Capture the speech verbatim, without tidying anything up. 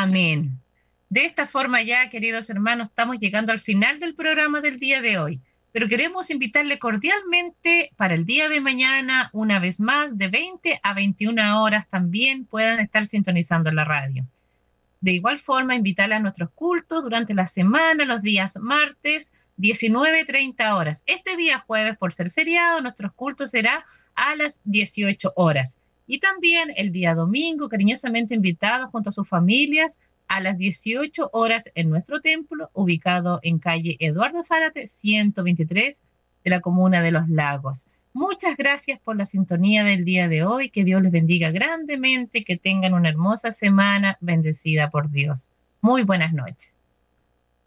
Amén. De esta forma ya, queridos hermanos, estamos llegando al final del programa del día de hoy, pero queremos invitarle cordialmente para el día de mañana, una vez más, de veinte a veintiuna horas también puedan estar sintonizando la radio. De igual forma, invitarle a nuestros cultos durante la semana, los días martes, diecinueve treinta horas. Este día jueves, por ser feriado, nuestros cultos será a las dieciocho horas. Y también el día domingo, cariñosamente invitados junto a sus familias a las dieciocho horas en nuestro templo, ubicado en calle Eduardo Zárate, ciento veintitrés, de la comuna de Los Lagos. Muchas gracias por la sintonía del día de hoy. Que Dios les bendiga grandemente, que tengan una hermosa semana bendecida por Dios. Muy buenas noches.